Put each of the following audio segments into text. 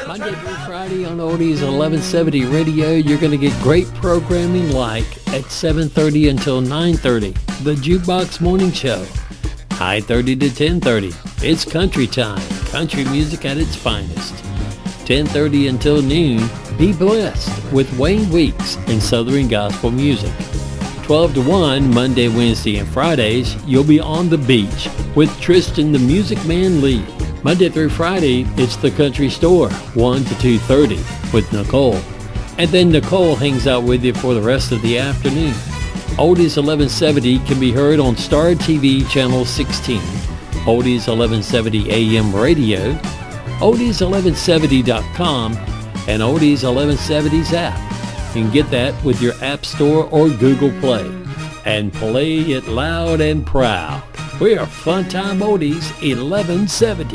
Monday through Friday on Oldies 1170 Radio, you're going to get great programming like at 7:30 until 9:30, the Jukebox Morning Show. 9:30 to 10:30, it's country time, country music at its finest. 10:30 until noon, Be Blessed with Wayne Weeks and Southern Gospel Music. 12 to 1, Monday, Wednesday, and Fridays, you'll be on the beach with Tristan the Music Man Lee. Monday through Friday, it's the Country Store, 1 to 2:30 with Nicole. And then Nicole hangs out with you for the rest of the afternoon. Oldies 1170 can be heard on Star TV Channel 16, Oldies 1170 AM Radio, Oldies1170.com, and Oldies 1170's app. You can get that with your App Store or Google Play. And play it loud and proud. We are Funtime Oldies 1170.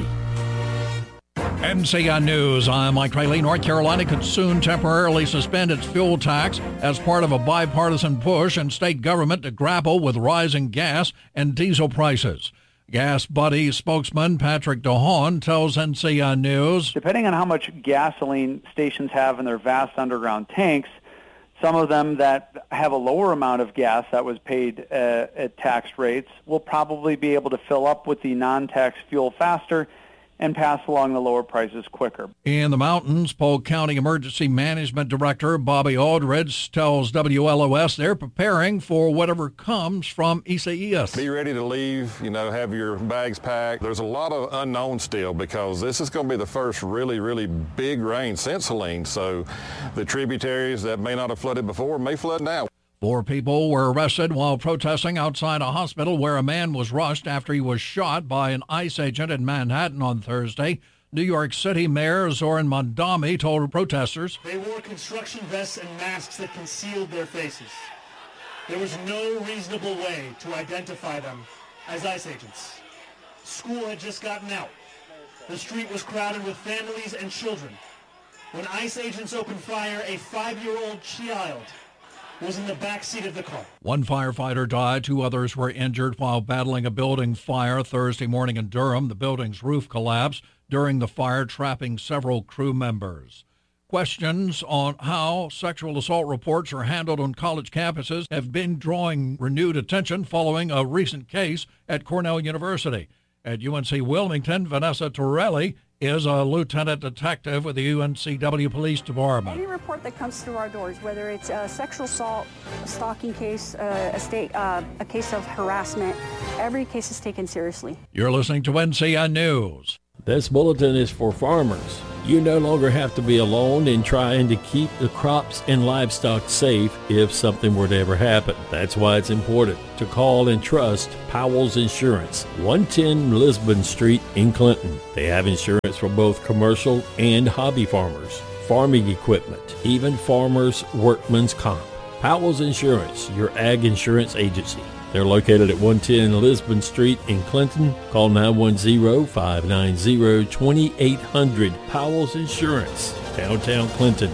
NCN News, I'm Mike Riley. North Carolina could soon temporarily suspend its fuel tax as part of a bipartisan push in state government to grapple with rising gas and diesel prices. Gas Buddy spokesman Patrick DeHaan tells NCN News, depending on how much gasoline stations have in their vast underground tanks, some of them that have a lower amount of gas that was paid at tax rates will probably be able to fill up with the non-tax fuel faster and pass along the lower prices quicker. In the mountains, Polk County Emergency Management Director Bobby Aldridge tells WLOS they're preparing for whatever comes from Isaias. Be ready to leave, have your bags packed. There's a lot of unknown still because this is going to be the first really, really big rain since Helene. So the tributaries that may not have flooded before may flood now. 4 people were arrested while protesting outside a hospital where a man was rushed after he was shot by an ICE agent in Manhattan on Thursday. New York City Mayor Zoran Mondami told protesters, they wore construction vests and masks that concealed their faces. There was no reasonable way to identify them as ICE agents. School had just gotten out. The street was crowded with families and children. When ICE agents opened fire, a 5-year-old child was in the back seat of the car. 1 firefighter died, 2 others were injured while battling a building fire Thursday morning in Durham. The building's roof collapsed during the fire, trapping several crew members. Questions on how sexual assault reports are handled on college campuses have been drawing renewed attention following a recent case at Cornell University. At UNC Wilmington, Vanessa Torelli is a lieutenant detective with the UNCW Police Department. Any report that comes through our doors, whether it's a sexual assault, a stalking case, a case of harassment, every case is taken seriously. You're listening to NCN News. This bulletin is for farmers. You no longer have to be alone in trying to keep the crops and livestock safe if something were to ever happen. That's why it's important to call and trust Powell's Insurance, 110 Lisbon Street in Clinton. They have insurance for both commercial and hobby farmers, farming equipment, even farmers' workman's comp. Powell's Insurance, your ag insurance agency. They're located at 110 Lisbon Street in Clinton. Call 910-590-2800. Powell's Insurance, downtown Clinton.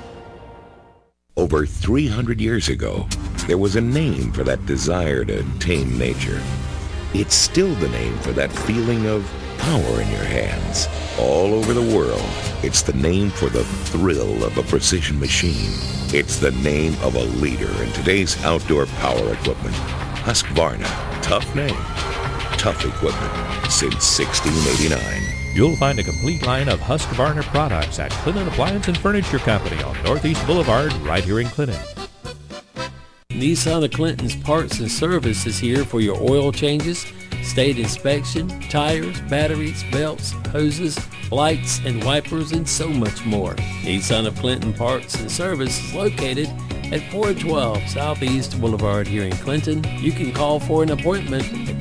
Over 300 years ago, there was a name for that desire to tame nature. It's still the name for that feeling of power in your hands. All over the world, it's the name for the thrill of a precision machine. It's the name of a leader in today's outdoor power equipment. Husqvarna. Tough name, tough equipment since 1689. You'll find a complete line of Husqvarna products at Clinton Appliance and Furniture Company on Northeast Boulevard, right here in Clinton. Nissan of Clinton's Parts and Service is here for your oil changes, state inspection, tires, batteries, belts, hoses, lights, and wipers, and so much more. Nissan of Clinton Parts and Service is located at 412 Southeast Boulevard here in Clinton. You can call for an appointment at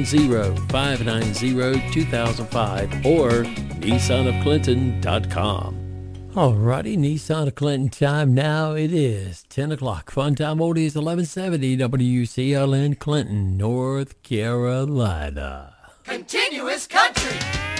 910-590-2005 or nissanofclinton.com. Alrighty, Nissan of Clinton time now. It is 10 o'clock. Funtime Oldies 1170 WCLN Clinton, North Carolina. Continuous country.